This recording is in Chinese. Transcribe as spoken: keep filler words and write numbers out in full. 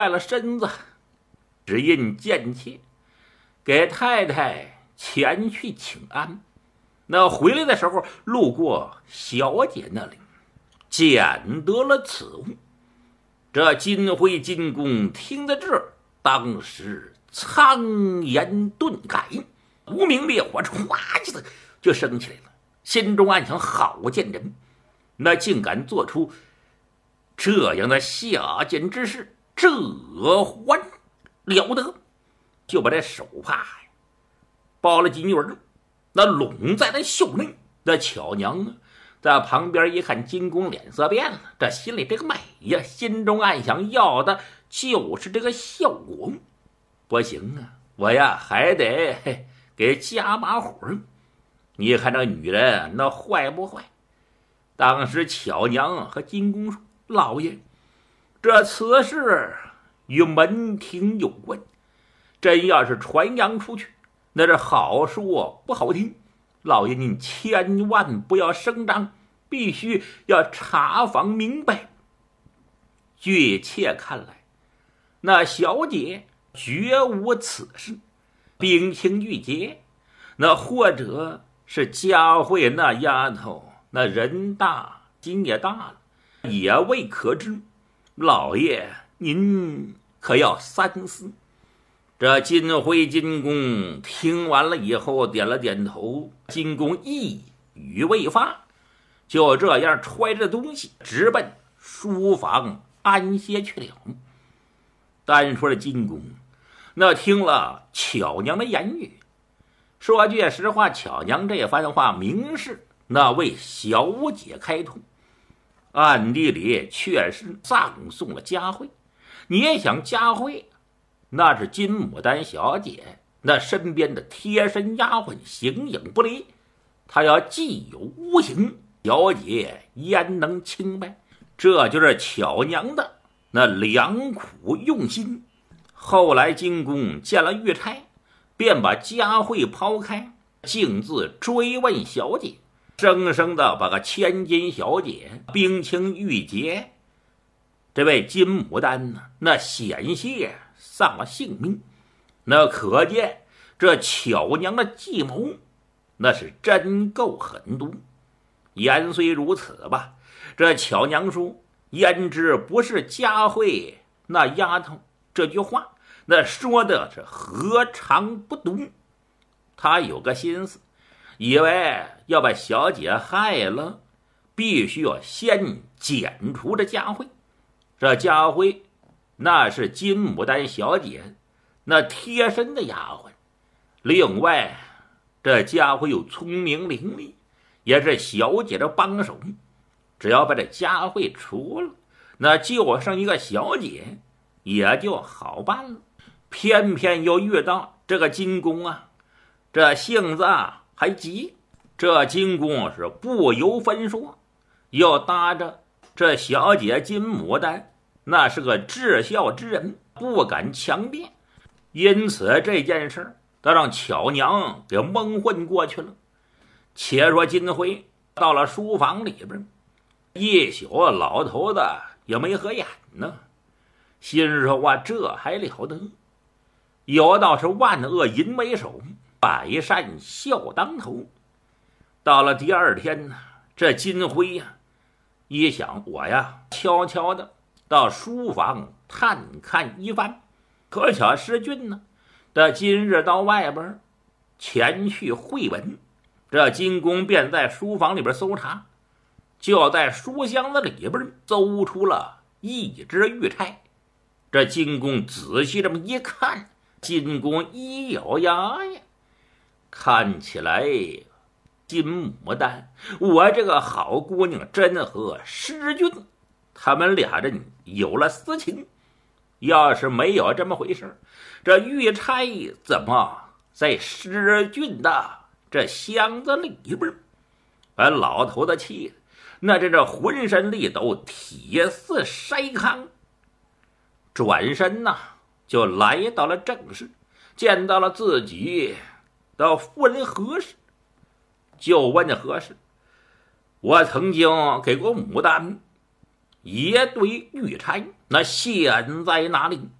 带了身子，只因贱妾给太太前去请安。那回来的时候路过小姐那里，捡得了此物。这金辉金公听得这儿，当时苍颜顿改，无名烈火唰一下就升起来了，心中暗想：好贱人，那竟敢做出这样的下贱之事，这还了得！就把这手帕呀包了金鱼儿，那拢在那袖内。那巧娘啊在旁边一看，金公脸色变了，这心里这个美呀，心中暗想：要的就是这个效果。不行啊，我呀还得给加把火。你看这女人那坏不坏？当时巧娘和金公说：老爷，这此事与门庭有关，真要是传扬出去，那是好说不好听。老爷您千万不要声张，必须要查访明白。据妾看来，那小姐绝无此事，冰清玉洁，那或者是佳慧那丫头，那人大心也大了，也未可知。老爷您可要三思。这金辉金公听完了以后点了点头，金公一语未发，就这样揣着东西直奔书房安歇去了。单说这金公那听了巧娘的言语，说句实话，巧娘这番话明是那为小姐开脱，暗地里确实葬送了佳慧。你也想，佳慧那是金牡丹小姐那身边的贴身丫鬟，形影不离，她要既有无形，小姐焉能清白？这就是巧娘的那良苦用心。后来金公见了玉钗，便把佳慧抛开，径自追问小姐，生生的把个千金小姐冰清玉洁这位金牡丹呢，那险些丧了性命。那可见这巧娘的计谋那是真够狠毒。言虽如此吧，这巧娘说焉知不是佳慧那丫头，这句话那说的是何尝不毒。他有个心思，以为要把小姐害了，必须要先剪除这佳慧。这佳慧那是金牡丹小姐那贴身的丫鬟，另外这佳慧又聪明伶俐，也是小姐的帮手。只要把这佳慧除了，那就剩一个小姐，也就好办了。偏偏又遇到这个金公啊，这性子啊还急。这金公是不由分说，又搭着这小姐金牡丹那是个至孝之人，不敢强辩，因此这件事都让巧娘给蒙混过去了。且说金辉到了书房里边，一宿老头子也没合眼呢，心说哇，这还了得！有道是万恶淫为首，百善孝当头。到了第二天呢，这金辉呀、啊、一想，我呀悄悄的到书房探看一番。可巧师君呢的今日到外边前去会文，这金公便在书房里边搜查，就在书箱子里边搜出了一只玉钗。这金公仔细这么一看，金公一咬牙呀，看起来金牡丹，我这个好姑娘真和师君他们俩人有了私情。要是没有这么回事，这玉钗怎么在师君的这箱子里边？把老头子气的那这这浑身力抖，铁似筛糠。转身呐、啊，就来到了正室，见到了自己的夫人何氏，就问何氏：我曾经给过牡丹也对玉钗那现在哪里？